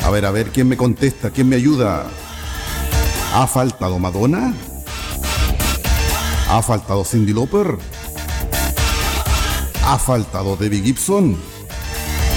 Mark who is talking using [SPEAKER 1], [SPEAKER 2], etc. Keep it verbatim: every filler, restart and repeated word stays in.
[SPEAKER 1] A ver, a ver, ¿quién me contesta? ¿Quién me ayuda? ¿Ha faltado Madonna? ¿Ha faltado Cyndi Lauper? ¿Ha faltado Debbie Gibson?